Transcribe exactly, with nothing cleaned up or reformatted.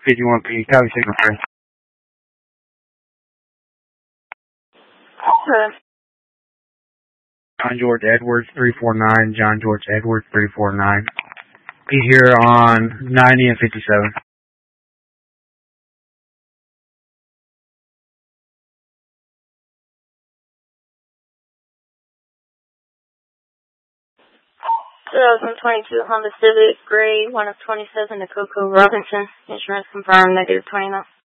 fifty-one P, copy signal three. Okay. John George Edwards, three four nine, John George Edwards, three four nine. Be here on ninety and fifty-seven. twenty twenty-two Honda Civic, gray, one of twenty-seven to Coco Robinson. Insurance confirmed, negative twenty-nine.